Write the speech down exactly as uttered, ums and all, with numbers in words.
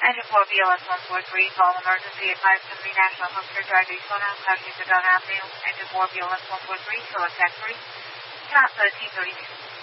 Engine four B L S one four three, call emergency at five seventy National Huckster Drive, Daytona, Southeast of Dunn Avenue. Engine four B L S one four three, select taxi. Count thirteen thirty-two.